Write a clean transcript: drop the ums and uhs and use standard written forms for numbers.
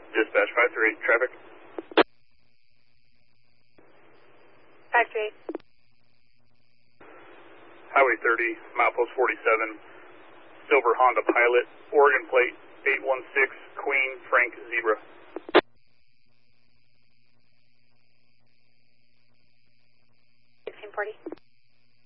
Dispatch 538, traffic. 538. Highway 30, milepost 47, silver Honda Pilot, Oregon plate 816, Queen Frank Zebra. 1640.